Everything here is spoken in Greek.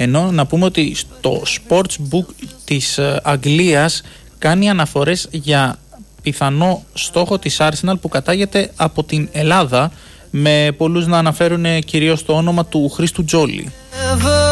Ενώ να πούμε ότι στο Sportsbook της Αγγλίας κάνει αναφορές για πιθανό στόχο της Arsenal που κατάγεται από την Ελλάδα, με πολλούς να αναφέρουν κυρίως το όνομα του Χρήστου Τζόλι.